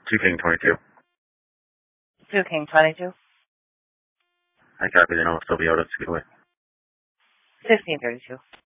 2 King 22. 2 King 22. I copy, then I'll still be out at Speedway. 1632.